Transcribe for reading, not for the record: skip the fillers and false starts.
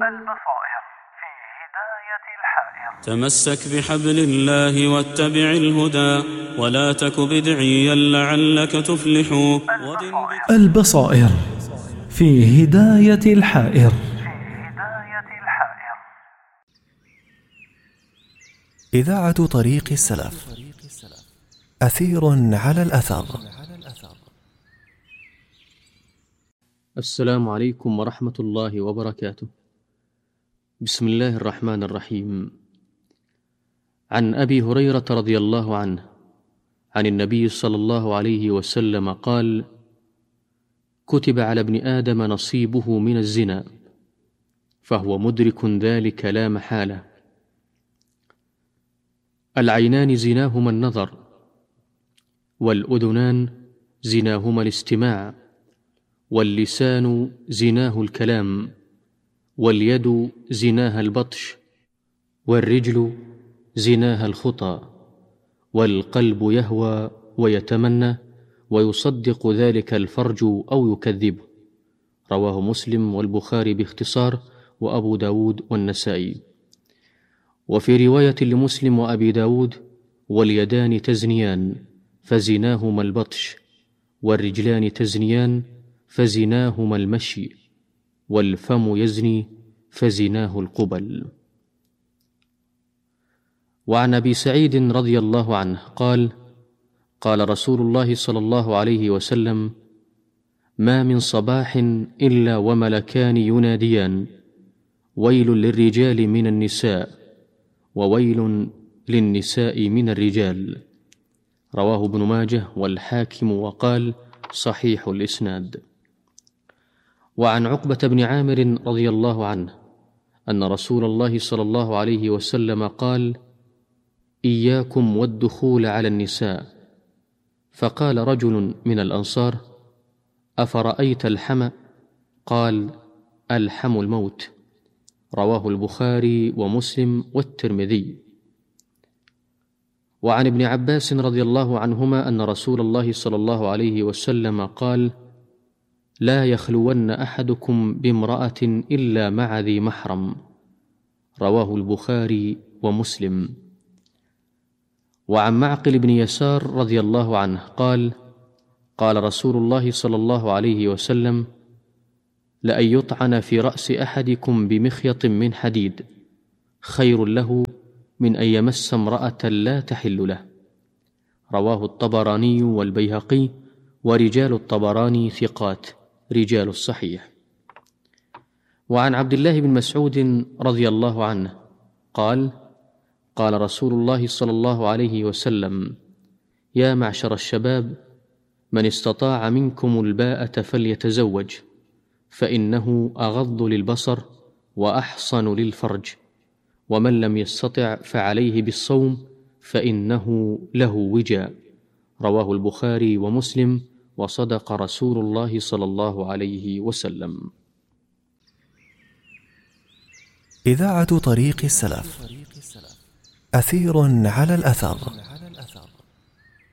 البصائر في هداية الحائر. تمسك بحبل الله واتبع الهدى ولا تك بدعيا لعلك تفلح. البصائر في هداية الحائر. إذاعة طريق السلف، أثير على الأثر. السلام عليكم ورحمة الله وبركاته. بسم الله الرحمن الرحيم. عن أبي هريرة رضي الله عنه عن النبي صلى الله عليه وسلم قال: كتب على ابن آدم نصيبه من الزنا فهو مدرك ذلك لا محالة. العينان زناهما النظر، والأذنان زناهما الاستماع، واللسان زناه الكلام، واليد زناها البطش، والرجل زناها الخطى، والقلب يهوى ويتمنى ويصدق ذلك الفرج أو يكذبه. رواه مسلم والبخاري باختصار، وأبو داود والنسائي. وفي رواية لمسلم وأبي داود: واليدان تزنيان فزناهما البطش، والرجلان تزنيان فزناهما المشي، والفم يزني فزناه القبل. وعن أبي سعيد رضي الله عنه قال: قال رسول الله صلى الله عليه وسلم: ما من صباح إلا وملكان يناديان: ويل للرجال من النساء، وويل للنساء من الرجال. رواه ابن ماجه والحاكم وقال: صحيح الإسناد. وعن عقبة بن عامر رضي الله عنه أن رسول الله صلى الله عليه وسلم قال: إياكم والدخول على النساء. فقال رجل من الأنصار: أفرأيت الحم؟ قال: الحم الموت. رواه البخاري ومسلم والترمذي. وعن ابن عباس رضي الله عنهما أن رسول الله صلى الله عليه وسلم قال: لا يخلون أحدكم بامرأة إلا مع ذي محرم. رواه البخاري ومسلم. وعن معقل بن يسار رضي الله عنه قال: قال رسول الله صلى الله عليه وسلم: لأن يطعن في رأس أحدكم بمخيط من حديد خير له من أن يمس امرأة لا تحل له. رواه الطبراني والبيهقي، ورجال الطبراني ثقات رجال الصحيح. وعن عبد الله بن مسعود رضي الله عنه قال: قال رسول الله صلى الله عليه وسلم: يا معشر الشباب، من استطاع منكم الباءة فليتزوج، فإنه أغض للبصر وأحصن للفرج، ومن لم يستطع فعليه بالصوم فإنه له وجاء. رواه البخاري ومسلم، وصدق رسول الله صلى الله عليه وسلم. إذاعة طريق السلف، أثير على الأثر.